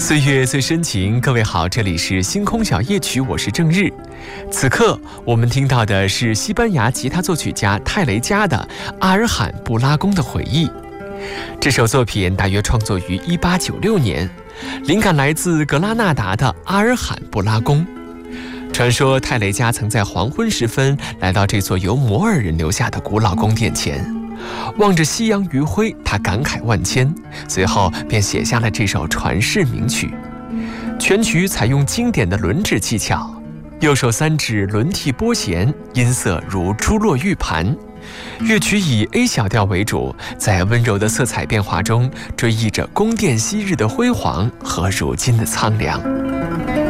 岁月最深情，各位好，这里是星空小夜曲，我是郑日。此刻我们听到的是西班牙吉他作曲家泰雷加的《阿尔罕布拉宫的回忆》。这首作品大约创作于1896年，灵感来自格拉纳达的阿尔罕布拉宫。传说泰雷加曾在黄昏时分来到这座由摩尔人留下的古老宫殿前，望着夕阳余晖，他感慨万千，随后便写下了这首传世名曲。全曲采用经典的轮指技巧，右手三指轮替拨弦，音色如珠落玉盘。乐曲以 A 小调为主，在温柔的色彩变化中追忆着宫殿昔日的辉煌和如今的苍凉。